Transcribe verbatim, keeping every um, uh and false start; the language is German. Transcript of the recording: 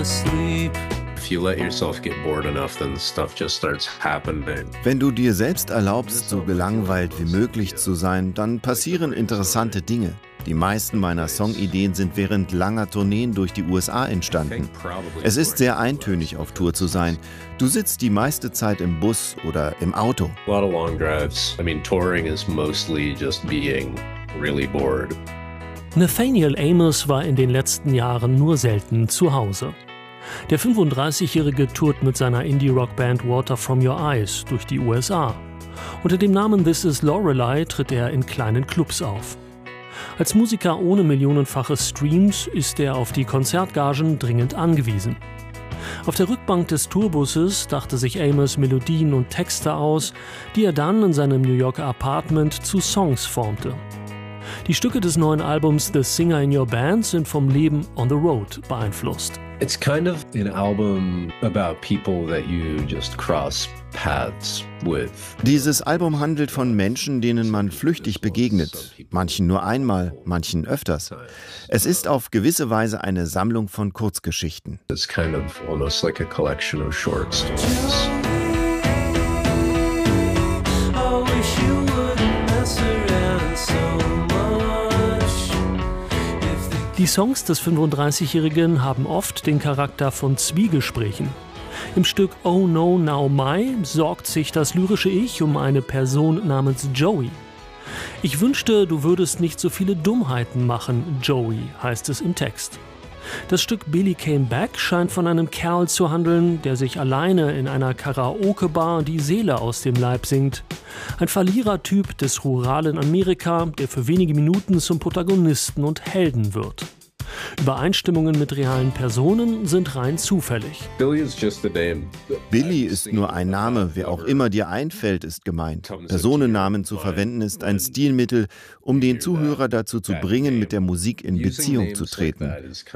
asleep. Wenn du dir selbst erlaubst, so gelangweilt wie möglich zu sein, dann passieren interessante Dinge. Die meisten meiner Songideen sind während langer Tourneen durch die U S A entstanden. Es ist sehr eintönig, auf Tour zu sein. Du sitzt die meiste Zeit im Bus oder im Auto. A lot of long drives. I mean, touring is mostly just being really bored. Nathaniel Amos war in den letzten Jahren nur selten zu Hause. Der fünfunddreißigjährige tourt mit seiner Indie-Rock-Band Water From Your Eyes durch die U S A. Unter dem Namen This Is Lorelei tritt er in kleinen Clubs auf. Als Musiker ohne millionenfache Streams ist er auf die Konzertgagen dringend angewiesen. Auf der Rückbank des Tourbusses dachte sich Amos Melodien und Texte aus, die er dann in seinem New Yorker Apartment zu Songs formte. Die Stücke des neuen Albums The Singer in Your Band sind vom Leben on the road beeinflusst. It's kind of an album about people that you just cross paths with. Dieses Album handelt von Menschen, denen man flüchtig begegnet. Manchen nur einmal, manchen öfters. Es ist auf gewisse Weise eine Sammlung von Kurzgeschichten. It's kind of almost like a collection of short stories. Die Songs des fünfunddreißigjährigen haben oft den Charakter von Zwiegesprächen. Im Stück Oh No Now My sorgt sich das lyrische Ich um eine Person namens Joey. Ich wünschte, du würdest nicht so viele Dummheiten machen, Joey, heißt es im Text. Das Stück Billy Came Back scheint von einem Kerl zu handeln, der sich alleine in einer Karaoke-Bar die Seele aus dem Leib singt. Ein Verlierertyp des ruralen Amerika, der für wenige Minuten zum Protagonisten und Helden wird. Übereinstimmungen mit realen Personen sind rein zufällig. Billy ist nur ein Name, wer auch immer dir einfällt, ist gemeint. Personennamen zu verwenden ist ein Stilmittel, um den Zuhörer dazu zu bringen, mit der Musik in Beziehung zu treten.